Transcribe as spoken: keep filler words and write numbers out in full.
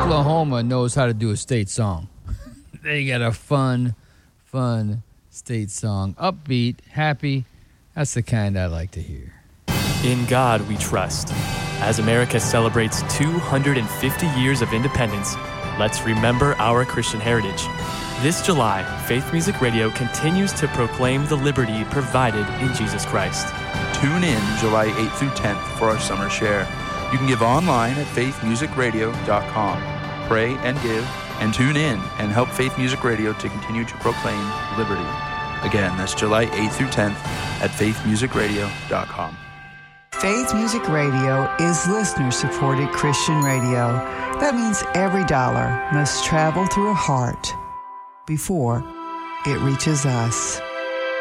Oklahoma knows how to do a state song. They got a fun, fun state song. Upbeat, happy. That's the kind I like to hear. In God we trust. As America celebrates two hundred fifty years of independence, let's remember our Christian heritage. This July, Faith Music Radio continues to proclaim the liberty provided in Jesus Christ. Tune in July eighth through tenth for our summer share. You can give online at faith music radio dot com. Pray and give, and tune in and help Faith Music Radio to continue to proclaim liberty. Again, that's July eighth through tenth at faith music radio dot com. Faith Music Radio is listener-supported Christian radio. That means every dollar must travel through a heart before it reaches us.